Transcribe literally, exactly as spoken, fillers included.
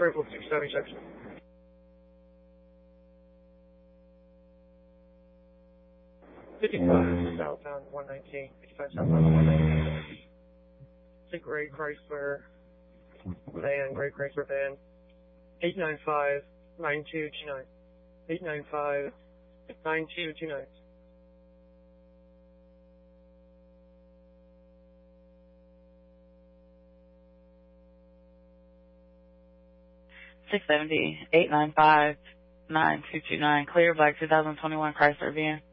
Triple six seven section. fifty-five southbound one nineteen. fifty-five southbound one nineteen. It's a gray Chrysler van, gray Chrysler van. eight nine five nine two two nine. eight nine five nine two two nine. six seventy, eight nine five nine two two nine. Clear black two thousand twenty-one Chrysler van.